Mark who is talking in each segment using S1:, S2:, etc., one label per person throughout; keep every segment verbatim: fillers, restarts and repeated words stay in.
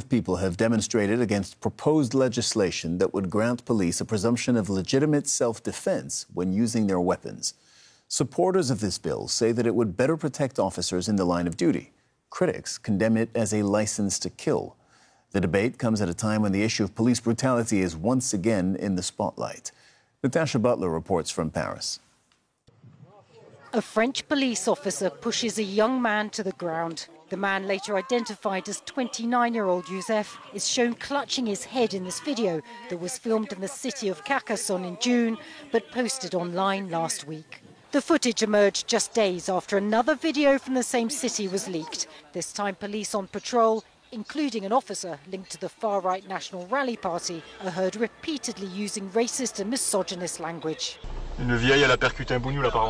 S1: of people have demonstrated against proposed legislation that would grant police a presumption of legitimate self-defense when using their weapons. Supporters of this bill say that it would better protect officers in the line of duty. Critics condemn it as a license to kill. The debate comes at a time when the issue of police brutality is once again in the spotlight. Natasha Butler reports from Paris.
S2: A French police officer pushes a young man to the ground. The man, later identified as twenty-nine-year-old Youssef, is shown clutching his head in this video that was filmed in the city of Carcassonne in June, but posted online last week. The footage emerged just days after another video from the same city was leaked. This time police on patrol, including an officer linked to the far-right National Rally Party, are heard repeatedly using racist and misogynist language.
S3: Une vieille, elle a percuté un bougnou, là, par an.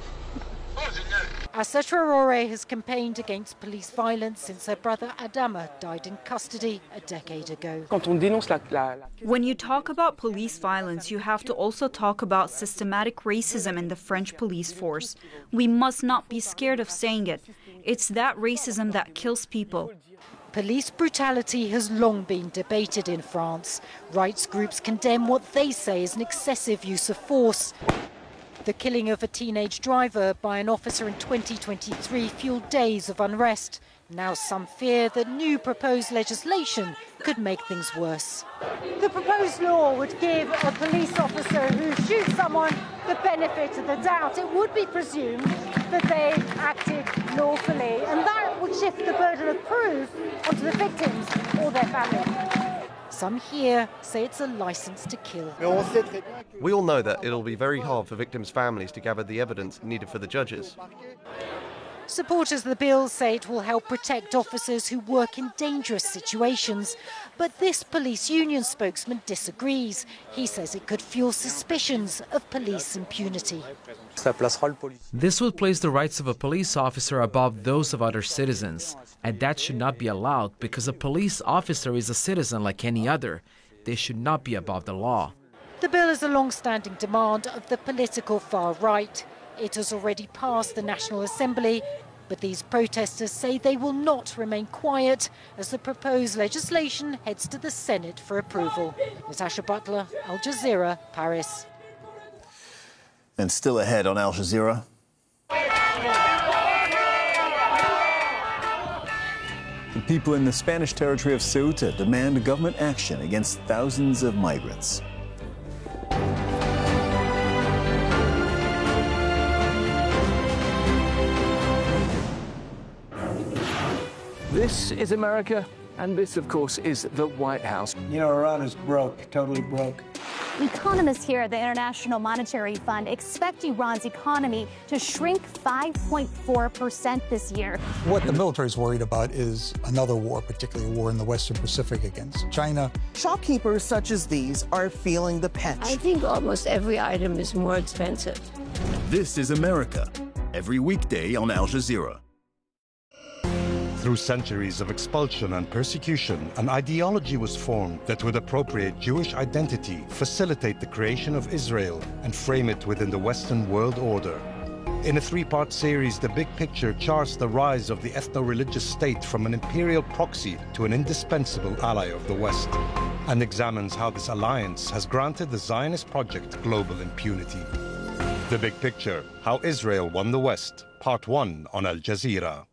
S2: Assa Traoré has campaigned against police violence since her brother Adama died in custody a decade ago.
S4: When you talk about police violence, you have to also talk about systematic racism in the French police force. We must not be scared of saying it. It's that racism that kills people.
S2: Police brutality has long been debated in France. Rights groups condemn what they say is an excessive use of force. The killing of a teenage driver by an officer in twenty twenty-three fueled days of unrest. Now some fear that new proposed legislation could make things worse. The proposed law would give a police officer who shoots someone the benefit of the doubt. It would be presumed that they acted lawfully, and that would shift the burden of proof onto the victims or their families. Some here say it's a license to kill.
S5: We all know that it'll be very hard for victims' families to gather the evidence needed for the judges.
S2: Supporters of the bill say it will help protect officers who work in dangerous situations. But this police union spokesman disagrees. He says it could fuel suspicions of police impunity.
S6: This would place the rights of a police officer above those of other citizens. And that should not be allowed because a police officer is a citizen like any other. They should not be above the law.
S2: The bill is a long-standing demand of the political far right. It has already passed the National Assembly, but these protesters say they will not remain quiet as the proposed legislation heads to the Senate for approval. Natasha Butler, Al Jazeera, Paris.
S1: And still ahead on Al Jazeera. The people in the Spanish territory of Ceuta demand government action against thousands of migrants.
S7: This is America, and this, of course, is the White House.
S8: You know, Iran is broke, totally broke.
S9: Economists here at the International Monetary Fund expect Iran's economy to shrink five point four percent this year.
S10: What the military is worried about is another war, particularly a war in the Western Pacific against China.
S11: Shopkeepers such as these are feeling the pinch.
S12: I think almost every item is more expensive.
S13: This is America, every weekday on Al Jazeera.
S14: Through centuries of expulsion and persecution, an ideology was formed that would appropriate Jewish identity, facilitate the creation of Israel, and frame it within the Western world order. In a three-part series, The Big Picture charts the rise of the ethno-religious state from an imperial proxy to an indispensable ally of the West, and examines how this alliance has granted the Zionist project global impunity. The Big Picture, How Israel Won the West, Part one on Al Jazeera.